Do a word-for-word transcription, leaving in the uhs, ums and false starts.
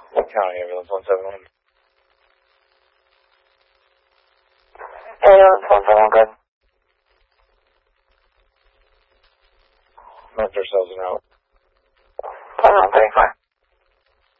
County ambulance one seven one. Ambulance one seven one, good. Left ourselves an out. ten one thirty-four.